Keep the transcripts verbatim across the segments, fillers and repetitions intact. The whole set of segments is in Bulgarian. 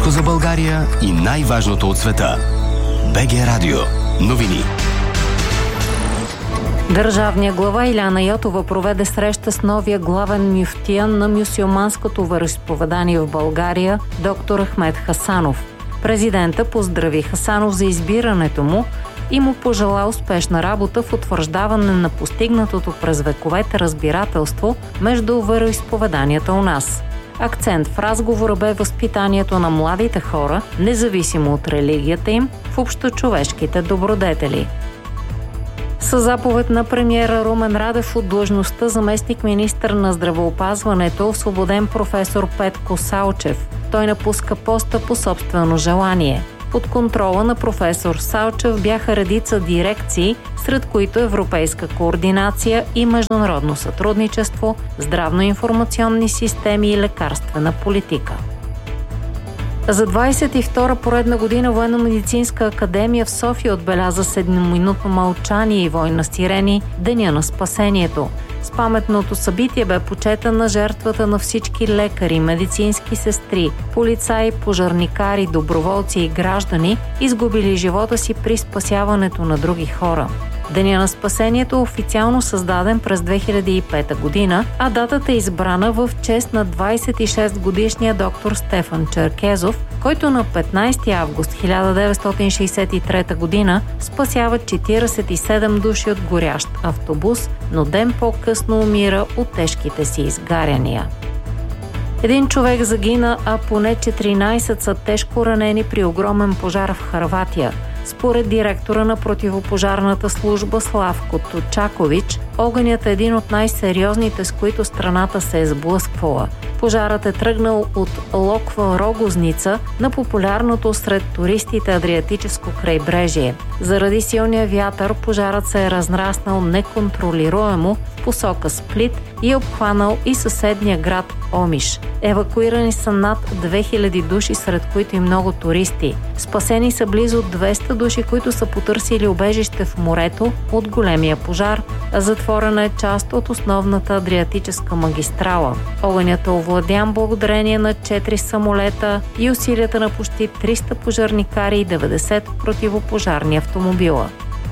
Всичко за България и най-важното от света. БГ Радио. Новини. Държавният глава Иляна Йотова проведе среща с новия главен мюфтия на мюсюлманското вероизповедание в България, доктор Ахмед Хасанов. Президента поздрави Хасанов за избирането му и му пожела успешна работа в утвърждаване на постигнатото през вековете разбирателство между вероизповеданията у нас. Акцент в разговора бе възпитанието на младите хора, независимо от религията им, в общочовешките добродетели. Със заповед на премиера Румен Радев от длъжността заместник-министър на здравеопазването е освободен професор Петко Салчев. Той напуска поста по собствено желание. Под контрола на професор Салчев бяха редица дирекции, сред които европейска координация и международно сътрудничество, здравно-информационни системи и лекарствена политика. За двадесет и втора поредна година Военно-медицинска академия в София отбеляза седмоминутно мълчание и вой на сирени – Деня на спасението. С паметното събитие бе почета на жертвата на всички лекари, медицински сестри, полицаи, пожарникари, доброволци и граждани, изгубили живота си при спасяването на други хора. Деня на спасението е официално създаден през две хиляди и пета година, а датата е избрана в чест на двадесет и шест годишния доктор Стефан Черкезов, който на петнадесети август хиляда деветстотин шейсет и трета година спасява четиридесет и седем души от горящ автобус, но ден по-късно умира от тежките си изгаряния. Един човек загина, а поне четиринадесет са тежко ранени при огромен пожар в Хърватия. Според директора на противопожарната служба Славко Точакович, огънят е един от най-сериозните, с които страната се е сблъсквала. Пожарът е тръгнал от Локва Рогозница на популярното сред туристите Адриатическо крайбрежие. Заради силния вятър пожарът се е разраснал неконтролируемо в посока Сплит и е обхванал и съседния град Омиш. Евакуирани са над две хиляди души, сред които и много туристи. Спасени са близо двеста души, които са потърсили убежище в морето от големия пожар, а затворена е част от основната Адриатическа магистрала. Огънят е овладян благодарение на четири самолета и усилията на почти триста пожарникари и деветдесет противопожарни автомобила.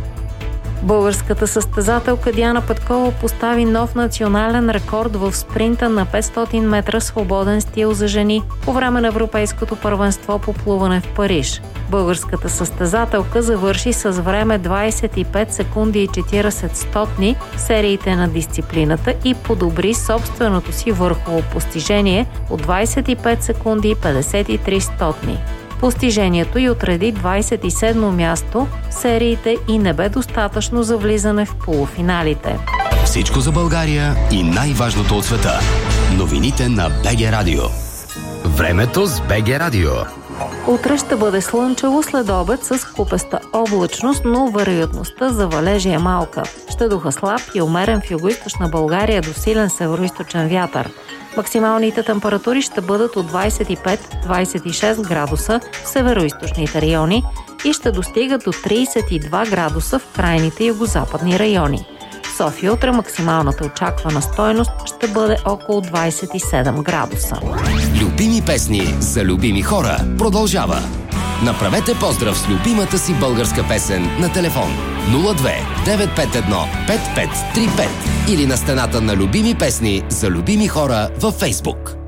Българската състезателка Диана Петкова постави нов национален рекорд в спринта на петстотин метра свободен стил за жени по време на Европейското първенство по плуване в Париж. Българската състезателка завърши с време двадесет и пет секунди и четиридесет стотни в сериите на дисциплината и подобри собственото си върхово постижение от двадесет и пет секунди и петдесет и три стотни. Постижението й отреди двадесет и седмо място в сериите и не бе достатъчно за влизане в полуфиналите. Всичко за България и най-важното от света. Новините на БГ Радио. Времето с БГ Радио. Утре ще бъде слънчево, след обед с купеста облачност, но вероятността за валежи е малка. Ще духа слаб и умерен в югоизточна България до силен североизточен вятър. Максималните температури ще бъдат от двадесет и пет до двадесет и шест градуса в североизточните райони и ще достигат до тридесет и два градуса в крайните югозападни райони. В София утре максималната очаквана стойност ще бъде около двадесет и седем градуса. Любими песни за любими хора продължава. Направете поздрав с любимата си българска песен на телефон нула две девет пет едно пет пет три пет или на стената на любими песни за любими хора във Фейсбук.